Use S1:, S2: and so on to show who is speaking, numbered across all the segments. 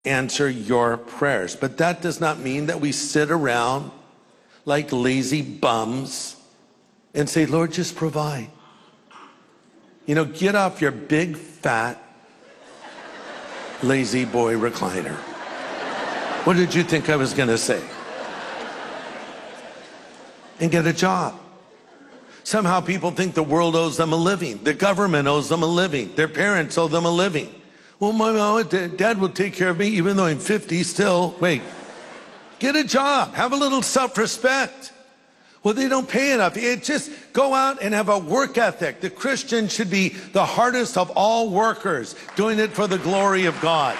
S1: answer your prayers. But that does not mean that we sit around like lazy bums and say, Lord, just provide. You know, get off your big, fat, lazy boy recliner. What did you think I was going to say? And get a job. Somehow people think the world owes them a living. The government owes them a living. Their parents owe them a living. Well, my mom, dad will take care of me even though I'm 50 still. Wait, get a job. Have a little self-respect. Well, they don't pay enough. Just go out and have a work ethic. The Christian should be the hardest of all workers, doing it for the glory of God.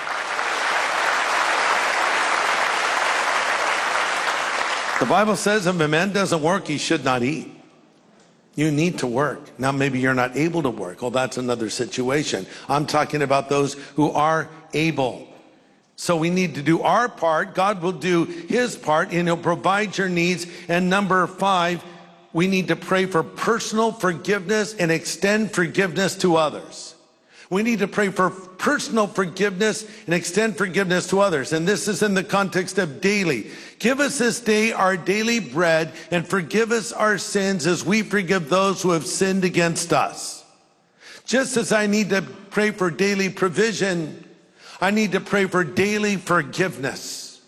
S1: The Bible says if a man doesn't work, he should not eat. You need to work. Now, maybe you're not able to work. Well, that's another situation. I'm talking about those who are able. So we need to do our part. God will do his part, and he'll provide your needs. And number 5, we need to pray for personal forgiveness and extend forgiveness to others. We need to pray for personal forgiveness and extend forgiveness to others. And this is in the context of daily. Give us this day our daily bread, and forgive us our sins as we forgive those who have sinned against us. Just as I need to pray for daily provision, I need to pray for daily forgiveness.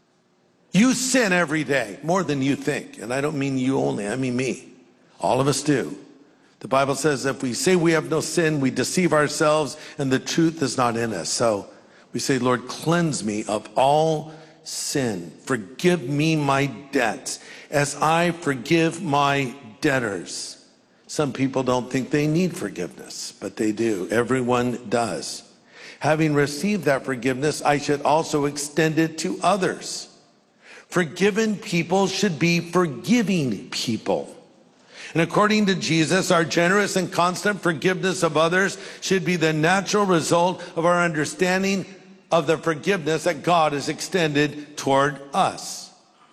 S1: You sin every day, more than you think. And I don't mean you only, I mean me. All of us do. The Bible says if we say we have no sin, we deceive ourselves and the truth is not in us. So we say, Lord, cleanse me of all sin. Forgive me my debts as I forgive my debtors. Some people don't think they need forgiveness, but they do. Everyone does. Having received that forgiveness, I should also extend it to others. Forgiven people should be forgiving people. And according to Jesus, our generous and constant forgiveness of others should be the natural result of our understanding of the forgiveness that God has extended toward us.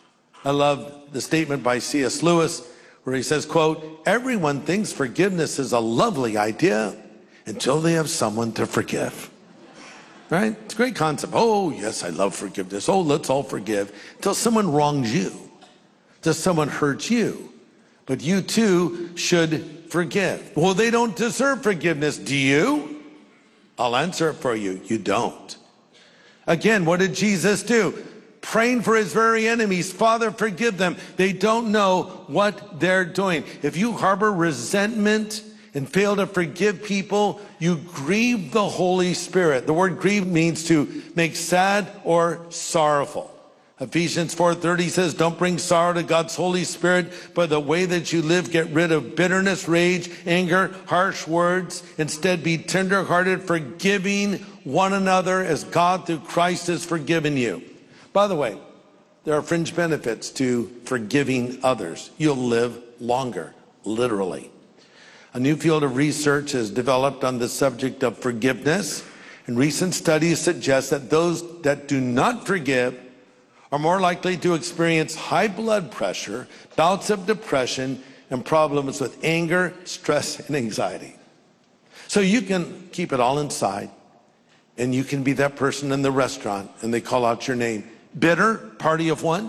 S1: I love the statement by C.S. Lewis where he says, quote, everyone thinks forgiveness is a lovely idea until they have someone to forgive. Right? It's a great concept. Oh, yes, I love forgiveness. Oh, let's all forgive. Until someone wrongs you. Until someone hurts you. But you too should forgive. Well, they don't deserve forgiveness. Do you? I'll answer it for you. You don't. Again, what did Jesus do? Praying for his very enemies. Father, forgive them. They don't know what they're doing. If you harbor resentment and fail to forgive people, you grieve the Holy Spirit. The word grieve means to make sad or sorrowful. Ephesians 4:30 says, don't bring sorrow to God's Holy Spirit, but the way that you live, get rid of bitterness, rage, anger, harsh words. Instead, be tenderhearted, forgiving one another as God through Christ has forgiven you. By the way, there are fringe benefits to forgiving others. You'll live longer, literally. A new field of research has developed on the subject of forgiveness, and recent studies suggest that those that do not forgive are more likely to experience high blood pressure, bouts of depression, and problems with anger, stress, and anxiety. So you can keep it all inside, and you can be that person in the restaurant, and they call out your name. Bitter, party of one.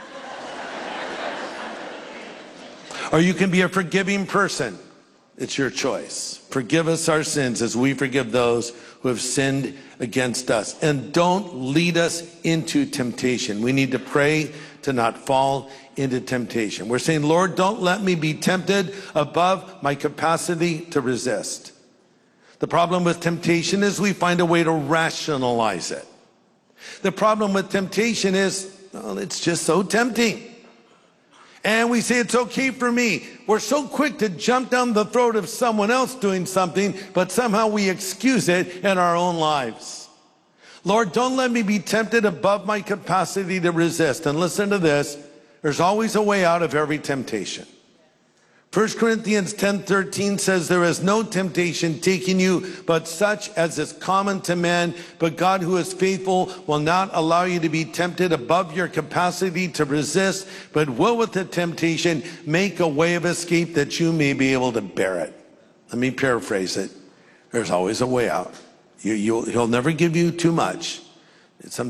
S1: Or you can be a forgiving person. It's your choice. Forgive us our sins as we forgive those who have sinned against us. And don't lead us into temptation. We need to pray to not fall into temptation. We're saying, Lord, don't let me be tempted above my capacity to resist. The problem with temptation is we find a way to rationalize it. The problem with temptation is, well, it's just so tempting. And we say, it's okay for me. We're so quick to jump down the throat of someone else doing something, but somehow we excuse it in our own lives. Lord, don't let me be tempted above my capacity to resist. And listen to this, there's always a way out of every temptation. 1 Corinthians 10:13 says, there is no temptation taking you but such as is common to man. But God, who is faithful, will not allow you to be tempted above your capacity to resist, but will with the temptation make a way of escape that you may be able to bear it. Let me paraphrase it. There's always a way out. He'll never give you too much. Some